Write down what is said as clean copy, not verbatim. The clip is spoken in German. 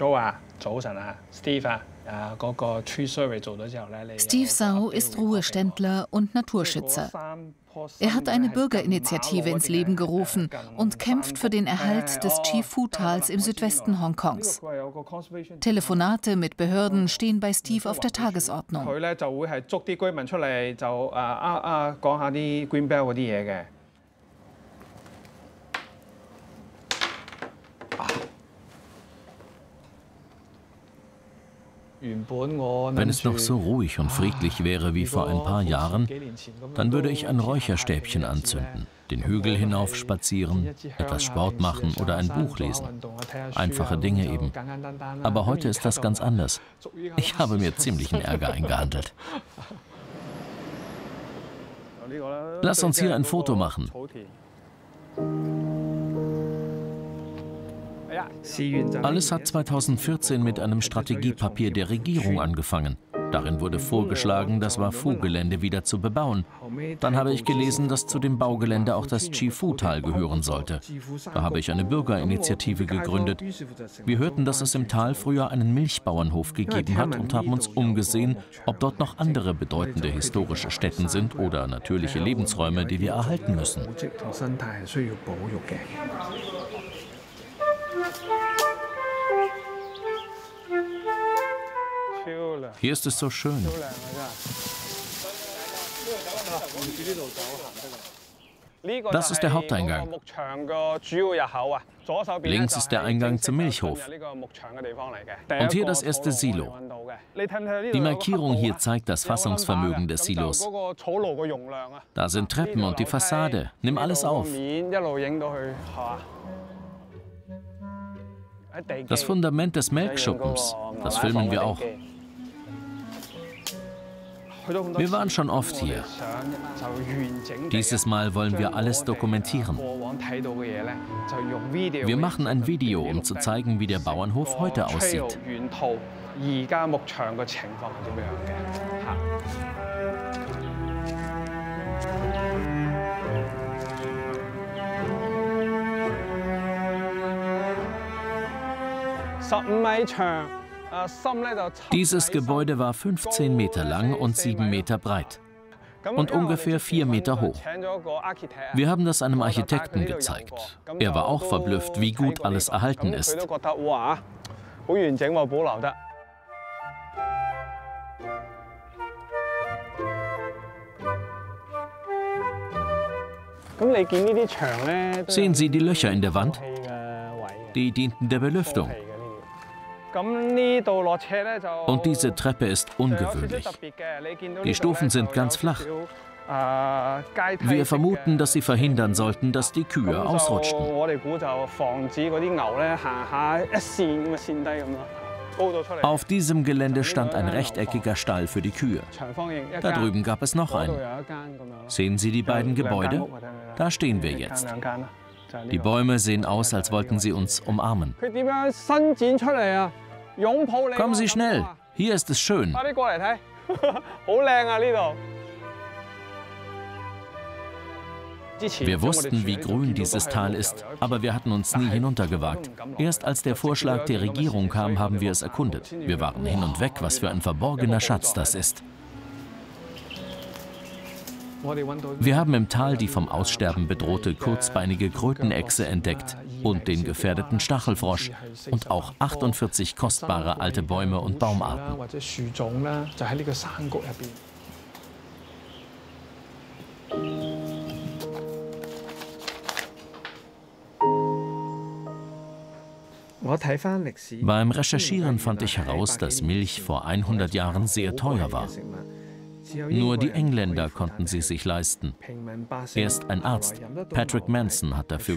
Steve Zhao ist Ruheständler und Naturschützer. Er hat eine Bürgerinitiative ins Leben gerufen und kämpft für den Erhalt des Chi-Fu-Tals im Südwesten Hongkongs. Telefonate mit Behörden stehen bei Steve auf der Tagesordnung. Wenn es noch so ruhig und friedlich wäre wie vor ein paar Jahren, dann würde ich ein Räucherstäbchen anzünden, den Hügel hinauf spazieren, etwas Sport machen oder ein Buch lesen. Einfache Dinge eben. Aber heute ist das ganz anders. Ich habe mir ziemlichen Ärger eingehandelt. Lass uns hier ein Foto machen. Alles hat 2014 mit einem Strategiepapier der Regierung angefangen. Darin wurde vorgeschlagen, das Wafu-Gelände wieder zu bebauen. Dann habe ich gelesen, dass zu dem Baugelände auch das Chi-Fu-Tal gehören sollte. Da habe ich eine Bürgerinitiative gegründet. Wir hörten, dass es im Tal früher einen Milchbauernhof gegeben hat und haben uns umgesehen, ob dort noch andere bedeutende historische Stätten sind oder natürliche Lebensräume, die wir erhalten müssen. Hier ist es so schön. Das ist der Haupteingang. Links ist der Eingang zum Milchhof. Und hier das erste Silo. Die Markierung hier zeigt das Fassungsvermögen des Silos. Da sind Treppen und die Fassade. Nimm alles auf. Das Fundament des Melkschuppens, das filmen wir auch. Wir waren schon oft hier. Dieses Mal wollen wir alles dokumentieren. Wir machen ein Video, um zu zeigen, wie der Bauernhof heute aussieht. Dieses Gebäude war 15 Meter lang und 7 Meter breit und ungefähr 4 Meter hoch. Wir haben das einem Architekten gezeigt. Er war auch verblüfft, wie gut alles erhalten ist. Sehen Sie die Löcher in der Wand? Die dienten der Belüftung. Und diese Treppe ist ungewöhnlich. Die Stufen sind ganz flach. Wir vermuten, dass sie verhindern sollten, dass die Kühe ausrutschten. Auf diesem Gelände stand ein rechteckiger Stall für die Kühe. Da drüben gab es noch einen. Sehen Sie die beiden Gebäude? Da stehen wir jetzt. Die Bäume sehen aus, als wollten sie uns umarmen. Kommen Sie schnell, hier ist es schön. Wir wussten, wie grün dieses Tal ist, aber wir hatten uns nie hinuntergewagt. Erst als der Vorschlag der Regierung kam, haben wir es erkundet. Wir waren hin und weg, was für ein verborgener Schatz das ist. Wir haben im Tal die vom Aussterben bedrohte kurzbeinige Krötenechse entdeckt und den gefährdeten Stachelfrosch und auch 48 kostbare alte Bäume und Baumarten. Beim Recherchieren fand ich heraus, dass Milch vor 100 Jahren sehr teuer war. Nur die Engländer konnten sie sich leisten. Erst ein Arzt, Patrick Manson, hat dafür